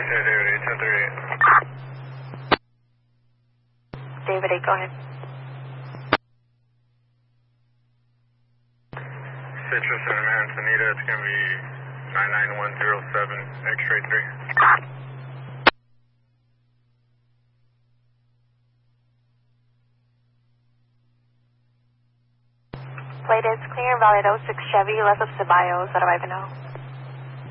David 8, go ahead. Citrus and Manzanita, it's going to be 99107, X-ray 3. Plate is clear, valid 06 Chevy, left of Ceballos at Ivanhoe.